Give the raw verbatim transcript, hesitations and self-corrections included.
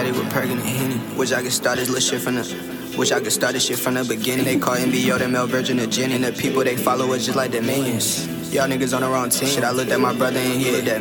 caddy with Perkin and Henny. Wish I could start this little shit from the Wish I could start this shit from the beginning. They call N B O, the Mel Virgin, the Jenny. And the people they follow us just like the minions. Y'all niggas on the wrong team. Shit, I looked at my brother and he looked at